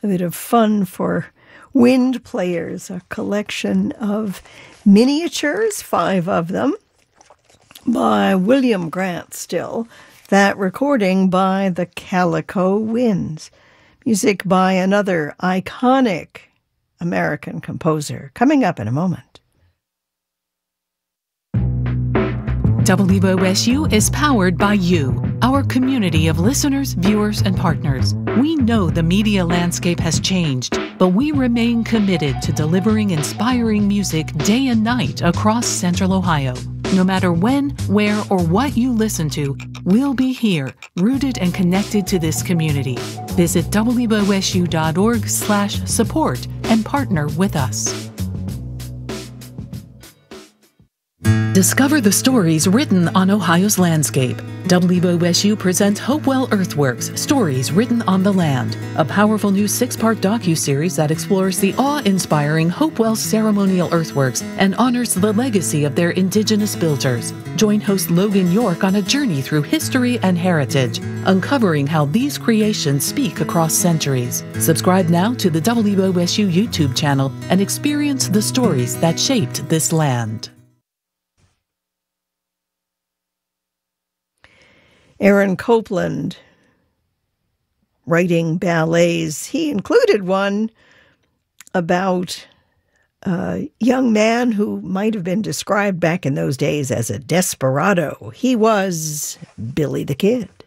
a bit of fun for wind players, a collection of miniatures, 5 of them, by William Grant Still. That recording by the Calico Winds. Music by another iconic American composer. Coming up in a moment. WOSU is powered by you, our community of listeners, viewers, and partners. We know the media landscape has changed, but we remain committed to delivering inspiring music day and night across Central Ohio. No matter when, where, or what you listen to, we'll be here, rooted and connected to this community. Visit wosu.org/support and partner with us. Discover the stories written on Ohio's landscape. WOSU presents Hopewell Earthworks, Stories Written on the Land, a powerful new 6-part docuseries that explores the awe-inspiring Hopewell ceremonial earthworks and honors the legacy of their indigenous builders. Join host Logan York on a journey through history and heritage, uncovering how these creations speak across centuries. Subscribe now to the WOSU YouTube channel and experience the stories that shaped this land. Aaron Copland writing ballets. He included one about a young man who might have been described back in those days as a desperado. He was Billy the Kid.